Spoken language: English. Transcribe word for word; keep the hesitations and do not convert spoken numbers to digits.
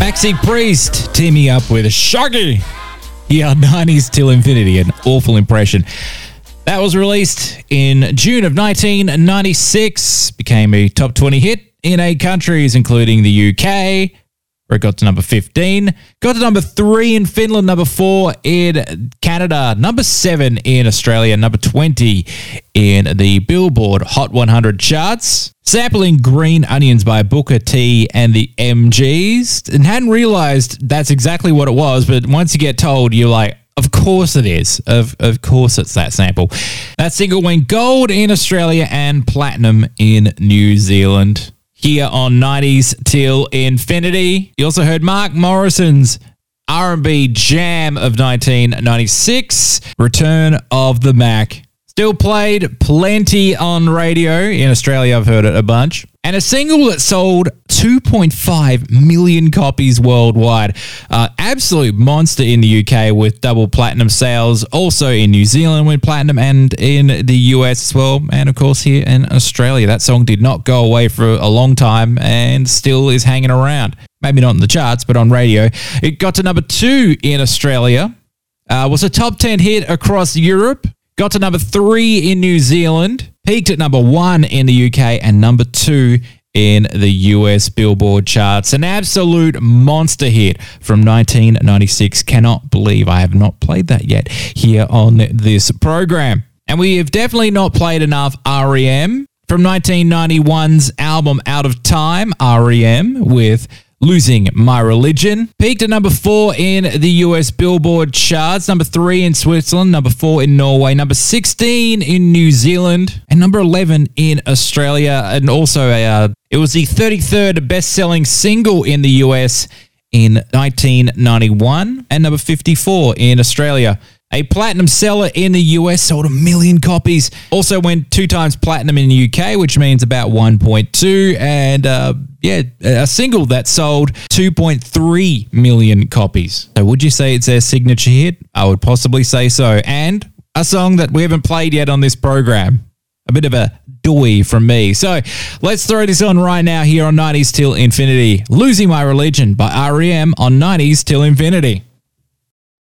Maxi Priest teaming up with Shaggy. Yeah, nineties Till Infinity, an awful impression. That was released in June of nineteen ninety-six, became a top twenty hit in eight countries, including the U K, where it got to number fifteen, got to number three in Finland, number four in Canada, number seven in Australia, number twenty in the Billboard Hot one hundred charts. Sampling Green Onions by Booker T and the M Gs, and hadn't realized that's exactly what it was, but once you get told, you're like, of course it is. Of of course it's that sample. That single went gold in Australia and platinum in New Zealand. Here on nineties Till Infinity, you also heard Mark Morrison's R and B jam of nineteen ninety-six, Return of the Mac. Still played plenty on radio. In Australia, I've heard it a bunch. And a single that sold two point five million copies worldwide. Uh, absolute monster in the U K with double platinum sales. Also in New Zealand with platinum and in the U S as well. And of course here in Australia. That song did not go away for a long time and still is hanging around. Maybe not in the charts, but on radio. It got to number two in Australia. Uh, was a top ten hit across Europe. Got to number three in New Zealand, peaked at number one in the U K and number two in the U S Billboard charts. An absolute monster hit from nineteen ninety-six. Cannot believe I have not played that yet here on this program. And we have definitely not played enough R E M. From nineteen ninety-one's album Out of Time, R E M with Losing My Religion. Peaked at number four in the U S Billboard charts, number three in Switzerland, number four in Norway, number sixteen in New Zealand, and number eleven in Australia. And also, a, uh, it was the thirty-third best-selling single in the U S in nineteen ninety-one, and number fifty-four in Australia. A platinum seller in the U S, sold a million copies. Also went two times platinum in the U K, which means about one point two. And uh, yeah, a single that sold two point three million copies. So would you say it's their signature hit? I would possibly say so. And a song that we haven't played yet on this program. A bit of a doy from me. So let's throw this on right now here on nineties Till Infinity. Losing My Religion by R E M on nineties Till Infinity.